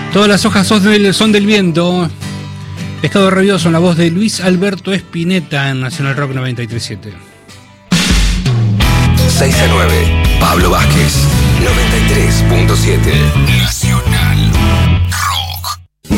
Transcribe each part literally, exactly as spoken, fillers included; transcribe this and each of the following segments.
Todas las hojas son del, son del viento. Pescado Rabioso en la voz de Luis Alberto Spinetta en Nacional Rock noventa y tres punto siete. seis a nueve, Pablo Vázquez, noventa y tres punto siete. Nacional Rock.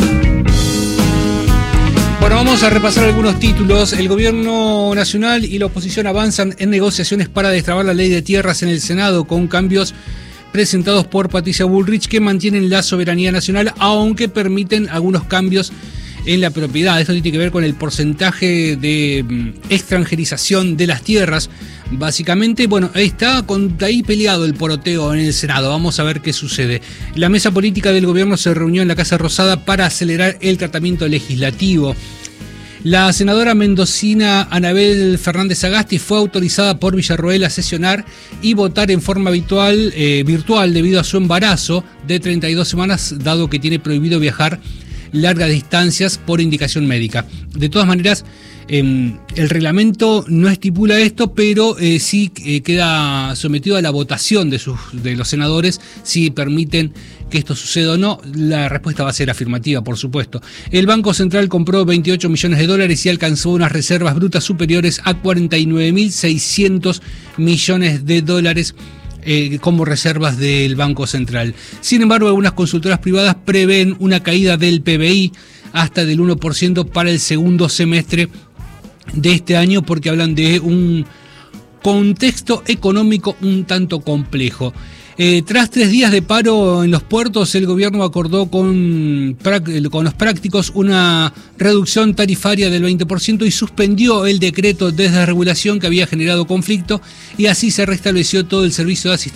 Bueno, vamos a repasar algunos títulos. El gobierno nacional y la oposición avanzan en negociaciones para destrabar la ley de tierras en el Senado con cambios presentados por Patricia Bullrich que mantienen la soberanía nacional, aunque permiten algunos cambios en la propiedad. Esto tiene que ver con el porcentaje de extranjerización de las tierras. Básicamente, bueno, ahí está con, ahí peleado el poroteo en el Senado. Vamos a ver qué sucede. La mesa política del gobierno se reunió en la Casa Rosada para acelerar el tratamiento legislativo. La senadora mendocina Anabel Fernández Sagasti fue autorizada por Villarroel a sesionar y votar en forma habitual, eh, virtual debido a su embarazo de treinta y dos semanas, dado que tiene prohibido viajar largas distancias por indicación médica. De todas maneras, eh, el reglamento no estipula esto, pero eh, sí eh, queda sometido a la votación de, sus, de los senadores si permiten que esto suceda o no. La respuesta va a ser afirmativa, por supuesto. El Banco Central compró veintiocho millones de dólares y alcanzó unas reservas brutas superiores a cuarenta y nueve mil seiscientos millones de dólares Eh, como reservas del Banco Central. Sin embargo, algunas consultoras privadas prevén una caída del P B I hasta del uno por ciento para el segundo semestre de este año, porque hablan de un contexto económico un tanto complejo. Eh, tras tres días de paro en los puertos, el gobierno acordó con, con los prácticos una reducción tarifaria del veinte por ciento y suspendió el decreto de desregulación que había generado conflicto, y así se restableció todo el servicio de asistencia